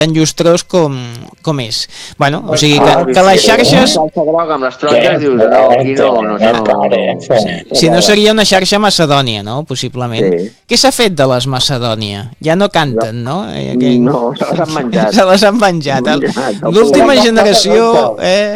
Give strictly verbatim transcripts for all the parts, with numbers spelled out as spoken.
tan llustrós com, com és. Bueno, o sigui que, que les xarxes... Amb les tronques dius, no, aquí no, no, no. Si no seria una xarxa Macedònia, no? Possiblement. Sí. Què s'ha fet de les Macedònia? Ja no canten, no? Que... No, se les han menjat. Se les han menjat. L'última generació... Eh...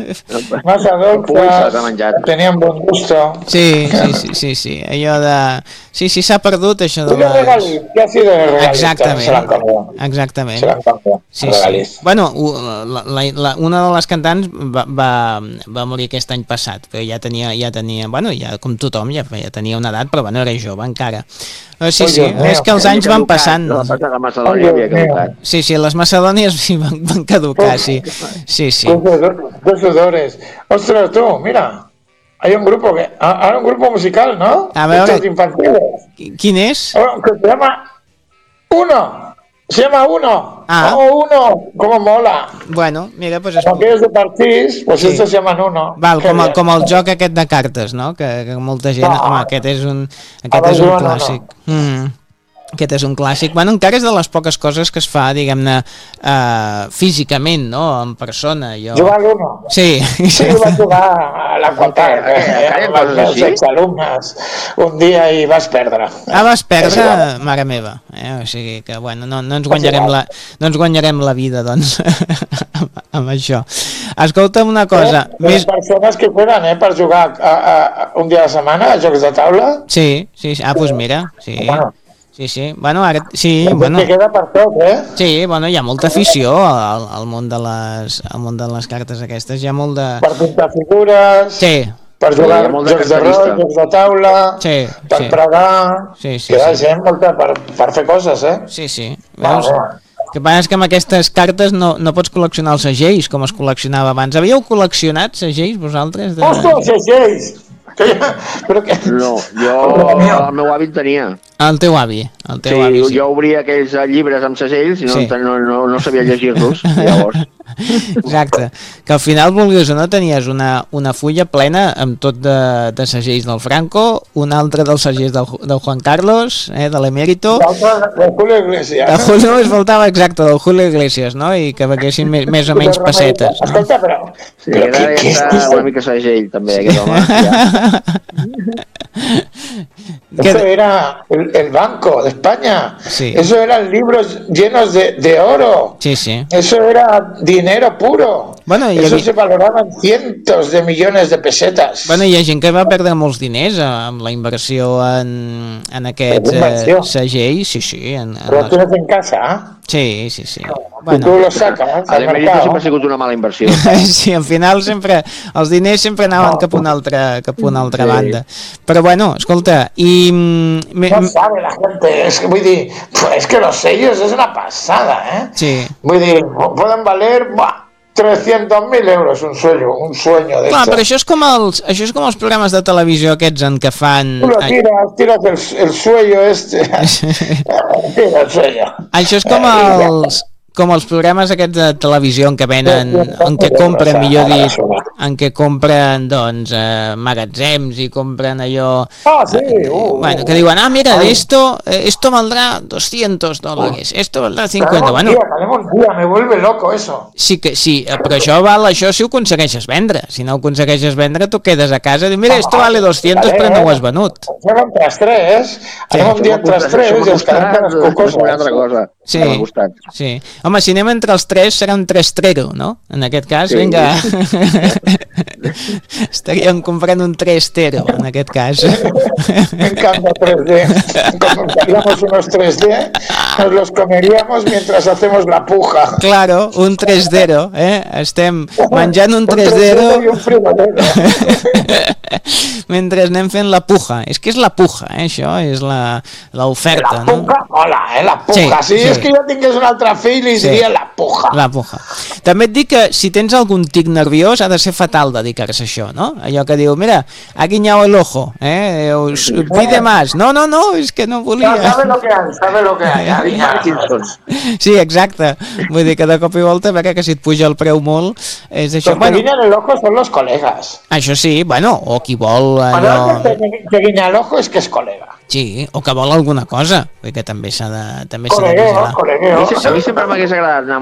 Macedònia tenien bon gusto. Sí, sí, sí, sí, sí. Allò de... Sí, sí, s'ha perdut això de les... Ja ha sido de regalista. Exactament. Exactament. Sí, sí. Bueno, la, la, la, una de les cantants va, va, va morir aquest any passat, però ja tenia, ja tenia, bueno, ja com tothom, ja, ja tenia una edat, però bueno, era jove encara. Sí, sí, és que els anys van passant. La Macedònia havia caducat. Sí, sí, les Macedònies sí, van, van caducar, sí. Sí, sí. Dos sudores. Ostras, tú, mira. Hay un grupo que, hay un grupo musical, ¿no? A ver, infantiles. ¿Quién es? Que se llama Uno. Se llama Uno. Ah. Oh, Uno. ¿Cómo mola? Bueno, mira, pues... Como aquellos de partits, pues sí. Estos se llaman Uno. Val, com el, com el joc aquest de cartes, no? Que, que molta gent... No. Home, aquest és un, aquest és un clàssic. No, no. Mm. Aquest és un clàssic. Bueno, encara és de les poques coses que es fa, diguem-ne, uh, físicament, no? En persona. Jo... Jugar a l'Uno? Sí. Sí, vaig jugar a la quantar, eh, amb els meus exalumnes un dia i vas perdre. Ah, vas perdre? Mare meva. Eh? O sigui que, bueno, no, no, ens guanyarem la, no ens guanyarem la vida, doncs, amb això. Escolta'm una cosa. Eh, més... Les persones que jueguen, eh, per jugar a, a, a un dia a la setmana a jocs de taula? Sí, sí. Ah, doncs mira, sí. Bueno. Sí, sí, bueno, ara, sí, bueno. Que queda per tot, eh? Sí, bueno, hi ha molta afició al, al món de les, al món de les cartes aquestes, hi ha molt de... Per pintar figures... Sí. Per jugar sí, jocs de rol, jocs de taula, sí, per sí. pregar... Sí, sí, queda sí. gent molta per, per fer coses, eh? Sí, sí. Veus? El que passa és que amb aquestes cartes no, no pots col·leccionar els segells com es col·leccionava abans. Havíeu col·leccionat segells, vosaltres? De... Ostres, segells! Però que... No, jo el meu avi tenia. El teu avi, el teu sí, avi, sí. Jo obria aquells llibres amb segells i no, sí. no, no, no sabia llegir-los, llavors. Exacte, que al final, vulguis o no, tenies una, una fulla plena amb tot de, de segells del Franco, una altra dels segells del, del Juan Carlos, eh, de l'Emérito, del Julio Iglesias. Del Julio es faltava, exacte, del Julio Iglesias, no? I que veguessin més, més o menys pessetes. No? Escolta, però... Sí, però era, que, era que una mica segell, també, aquest home. Ja. Eso era el, el Banco de España. Sí. Eso eran libros llenos de, de oro. Sí, sí. Eso era dinero puro. Bueno, Eso havia... se valoraban cientos de millones de pesetas. Bueno, hi ha gent que va perdre molts diners amb la inversió en, en aquests eh, segells. Sí, sí. En, en Però les... tu no en casa, eh? Sí, sí, sí. Bueno. Tu lo sacas al mercat. Sempre ha sigut una mala inversió. Sí, al final sempre els diners sempre anaven no. cap a una altra, cap a una altra sí. banda. Però bueno, escolta, i... No sabe la gente, es que, vull dir, es que los sellos es una pasada, eh? Sí. Vull dir, poden valer... Buah, trescientos mil euros un sueño, un sueño de Clar, esto. Però això és, com els, això és com els programes de televisió aquests en què fan... Tu lo tiras, tiras el, el sueño este. Tira el sueño. Això és com els... com els programes aquests de televisió en què venen, en què compren, millor dit, en què compren, doncs, eh, magatzems i compren allò... Ah, sí! Uh, bueno, que diuen, ah, mira, esto, esto valdrá doscientos dólares, esto valdrá cincuenta... Bueno, un día, me vuelve loco eso. Sí, que, sí, però això val, això si ho aconsegueixes vendre. Si no ho aconsegueixes vendre, tu quedes a casa i dius, mira, esto vale doscientos, però no ho has venut. Fem entre els tres, anem un dia entre els tres i ens quedem per les cocoses. Una altra cosa. Sí, sí. Home, si anem entre els tres serà un trestrero, no? En aquest cas, sí. Vinga. Estaríem comprant un trestero, en aquest cas. Me encanta tres D. Compraríamos unos tres D, nos los comeríamos mientras hacemos la puja. Claro, un tresdero, eh? Estem menjant un tresdero i un frigodero. mentre anem fent la puja. És que és la puja, eh? Això és l'oferta, no? La puja, no? Hola, eh? La puja. Sí, si sí. És que jo tingués un altre fill i sí. Diria la puja. La puja. També et dic que si tens algun tic nerviós ha de ser fatal dedicar-se a això, no? Allò que diu, mira, ha guiñado el ojo, eh? Us, pide más. No, no, no, és que no volia. No, sabe lo que hay, sabe lo que hay. Sí, exacte. Vull dir que de cop i volta, veure que si et puja el preu molt, és això. Los que bueno, guiñan el ojo son los colegas. Això sí, bueno, o qui vol... Allò... Bueno, que, que guiña el ojo és que és colega. Sí, o que vol alguna cosa, perquè també s'ha de... També colegueo, colegueo. A mi sempre m'hagués agradat anar